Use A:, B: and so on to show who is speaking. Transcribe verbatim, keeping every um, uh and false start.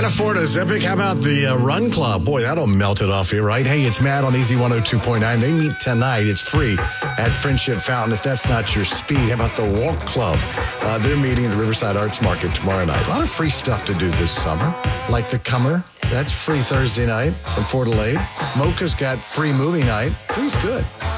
A: afford a Zipic? How about the uh, Run Club? Boy, that'll melt it off you, right? Hey, it's Matt on Easy one oh two point nine. They meet tonight. It's free at Friendship Fountain. If that's not your speed, how about the Walk Club? Uh, they're meeting at the Riverside Arts Market tomorrow night. A lot of free stuff to do this summer, like the Comer. That's free Thursday night from four to eight. Mocha's got free movie night. Free's good.